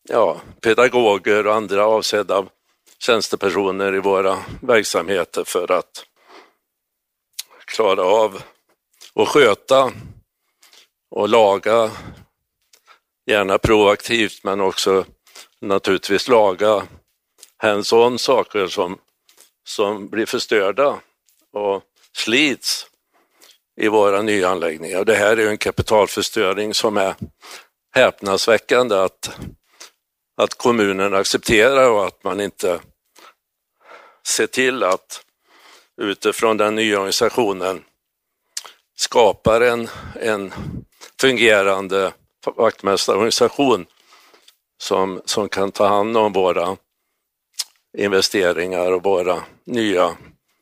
pedagoger och andra avsedda tjänstepersoner i våra verksamheter för att klara av och sköta och laga, gärna proaktivt men också naturligtvis laga hands-on saker som blir förstörda och slits i våra nya anläggningar. Det här är en kapitalförstöring som är häpnadsväckande att kommunen accepterar och att man inte ser till att utifrån den nya organisationen skapar en fungerande vaktmästarorganisation som kan ta hand om våra investeringar och våra nya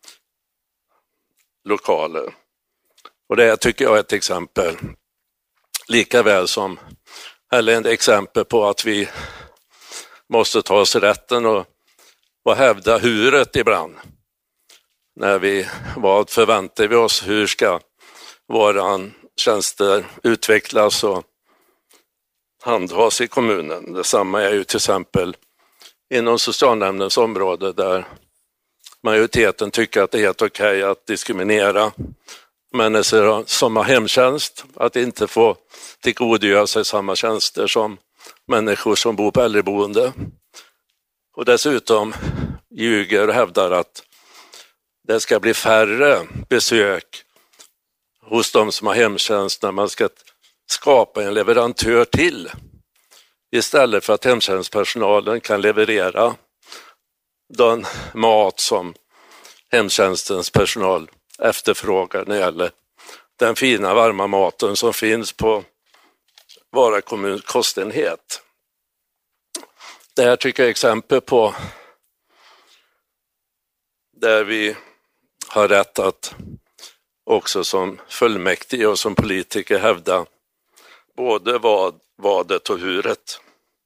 lokaler. Och det tycker jag är ett exempel, lika väl som, eller ett exempel på att vi måste ta oss rätten och hävda huret ibland. Vad förväntar vi oss, hur ska våra tjänster utvecklas och handhas i kommunen. Detsamma är ju till exempel inom socialnämndens område där majoriteten tycker att det är helt okej att diskriminera människor som har hemtjänst, att inte få tillgodogöra sig samma tjänster som människor som bor på äldreboende. Och dessutom ljuger och hävdar att det ska bli färre besök hos de som har hemtjänst när man ska skapa en leverantör till, istället för att hemtjänstpersonalen kan leverera den mat som hemtjänstens personal efterfrågar när det gäller den fina varma maten som finns på Vara kommuns kostenhet. Det här tycker jag är exempel på där vi har rätt att också som fullmäktige och som politiker hävda både vadet och huret.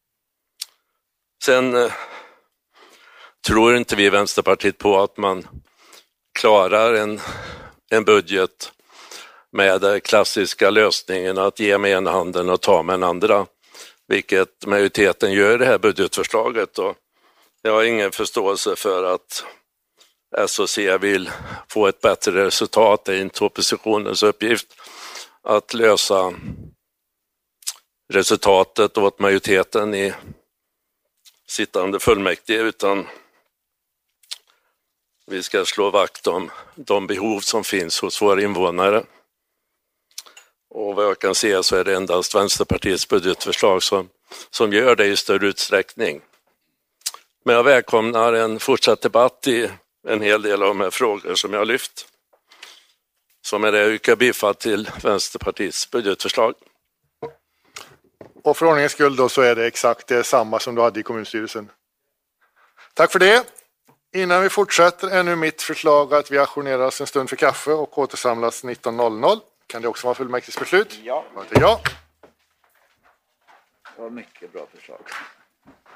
Sen tror inte vi i Vänsterpartiet på att man klarar en budget med den klassiska lösningen att ge med ena handen och ta med den andra, vilket majoriteten gör i det här budgetförslaget. Och jag har ingen förståelse för att S och C vill få ett bättre resultat. Det är inte oppositionens uppgift att lösa resultatet åt majoriteten i sittande fullmäktige, utan vi ska slå vakt om de behov som finns hos våra invånare. Och vad jag kan se så är det endast Vänsterpartiets budgetförslag som gör det i större utsträckning. Men jag välkomnar en fortsatt debatt i en hel del av de här frågor som jag har lyft. Så med det yrkar jag bifall till Vänsterpartiets budgetförslag. Och för ordningens skull då så är det exakt det samma som du hade i kommunstyrelsen. Tack för det. Innan vi fortsätter är nu mitt förslag att vi ajourneras en stund för kaffe och återsamlas 19.00. Kan det också vara fullmäktiges beslut? Ja. Ja. Det var mycket bra förslag.